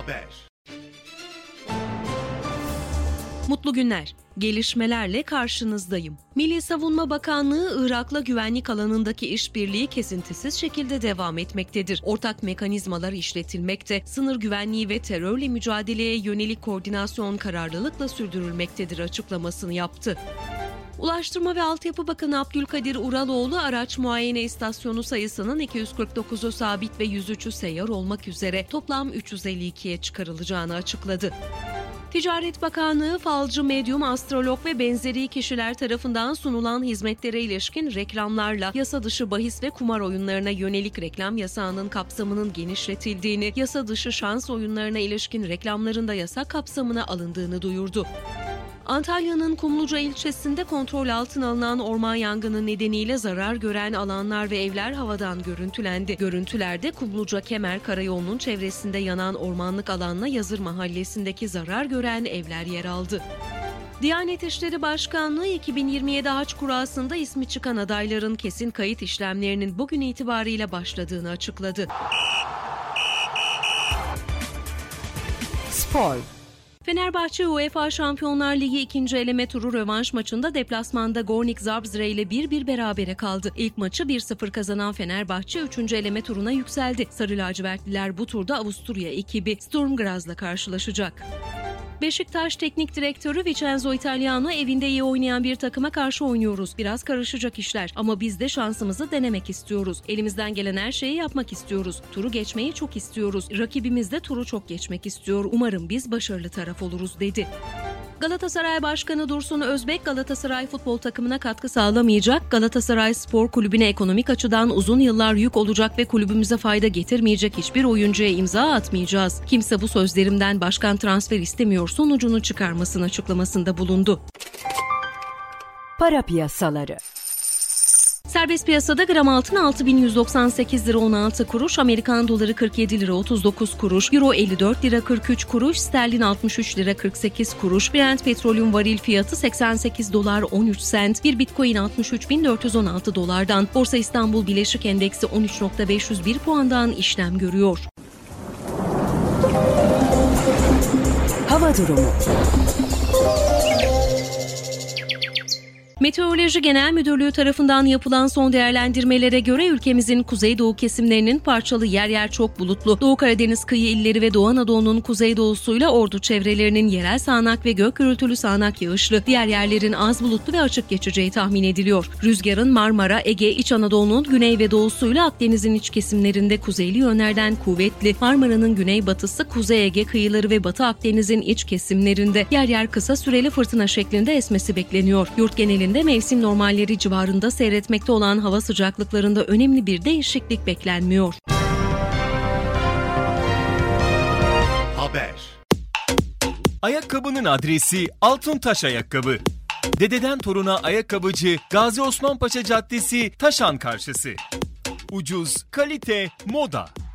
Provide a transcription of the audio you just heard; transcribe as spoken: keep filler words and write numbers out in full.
Haber. Mutlu günler. Gelişmelerle karşınızdayım. Milli Savunma Bakanlığı, Irak'la güvenlik alanındaki işbirliği kesintisiz şekilde devam etmektedir. Ortak mekanizmalar işletilmekte, sınır güvenliği ve terörle mücadeleye yönelik koordinasyon kararlılıkla sürdürülmektedir açıklamasını yaptı. Ulaştırma ve Altyapı Bakanı Abdülkadir Uraloğlu, araç muayene istasyonu sayısının iki yüz kırk dokuzu sabit ve yüz üçü seyyar olmak üzere toplam üç yüz elli ikiye çıkarılacağını açıkladı. Ticaret Bakanlığı, falcı, medyum, astrolog ve benzeri kişiler tarafından sunulan hizmetlere ilişkin reklamlarla yasa dışı bahis ve kumar oyunlarına yönelik reklam yasağının kapsamının genişletildiğini, yasa dışı şans oyunlarına ilişkin reklamların da yasak kapsamına alındığını duyurdu. Antalya'nın Kumluca ilçesinde kontrol altına alınan orman yangını nedeniyle zarar gören alanlar ve evler havadan görüntülendi. Görüntülerde Kumluca Kemer Karayolu'nun çevresinde yanan ormanlık alanla Yazır Mahallesi'ndeki zarar gören evler yer aldı. Diyanet İşleri Başkanlığı, iki bin yirmi yedi Hac Kurası'nda ismi çıkan adayların kesin kayıt işlemlerinin bugün itibariyle başladığını açıkladı. Spor. Fenerbahçe, UEFA Şampiyonlar Ligi ikinci eleme turu rövanş maçında deplasmanda Gornik Zabrze ile bir bir berabere kaldı. İlk maçı bir sıfır kazanan Fenerbahçe üçüncü eleme turuna yükseldi. Sarı lacivertliler bu turda Avusturya ekibi Sturm Graz'la karşılaşacak. Beşiktaş Teknik Direktörü Vincenzo Italiano, evinde iyi oynayan bir takıma karşı oynuyoruz. Biraz karışacak işler ama biz de şansımızı denemek istiyoruz. Elimizden gelen her şeyi yapmak istiyoruz. Turu geçmeyi çok istiyoruz. Rakibimiz de turu çok geçmek istiyor. Umarım biz başarılı taraf oluruz, dedi. Galatasaray Başkanı Dursun Özbek, Galatasaray futbol takımına katkı sağlamayacak, Galatasaray Spor Kulübü'ne ekonomik açıdan uzun yıllar yük olacak ve kulübümüze fayda getirmeyecek hiçbir oyuncuya imza atmayacağız. Kimse bu sözlerimden başkan transfer istemiyor sonucunu çıkarmasın açıklamasında bulundu. Para piyasaları. Serbest piyasada gram altın altı bin yüz doksan sekiz lira on altı kuruş, Amerikan doları kırk yedi lira otuz dokuz kuruş, Euro elli dört lira kırk üç kuruş, sterlin altmış üç lira kırk sekiz kuruş, Brent petrolün varil fiyatı seksen sekiz dolar on üç sent, bir Bitcoin altmış üç bin dört yüz on altı dolardan, Borsa İstanbul Bileşik Endeksi on üç bin beş yüz bir puandan işlem görüyor. Hava durumu. Meteoroloji Genel Müdürlüğü tarafından yapılan son değerlendirmelere göre ülkemizin kuzeydoğu kesimlerinin parçalı yer yer çok bulutlu, Doğu Karadeniz kıyı illeri ve Doğu Anadolu'nun kuzeydoğusuyla Ordu çevrelerinin yerel sağanak ve gök gürültülü sağanak yağışlı, diğer yerlerin az bulutlu ve açık geçeceği tahmin ediliyor. Rüzgarın Marmara, Ege, İç Anadolu'nun güney ve doğusuyla Akdeniz'in iç kesimlerinde kuzeyli yönlerden kuvvetli, Marmara'nın güneybatısı, Kuzey Ege kıyıları ve Batı Akdeniz'in iç kesimlerinde yer yer kısa süreli fırtına şeklinde esmesi bekleniyor. Yurt genelinde mevsim normalleri civarında seyretmekte olan hava sıcaklıklarında önemli bir değişiklik beklenmiyor. Haber. Ayakkabının adresi Altuntaş Ayakkabı. Dededen toruna ayakkabıcı, Gazi Osman Paşa Caddesi, Taşan karşısı. Ucuz, kalite, moda.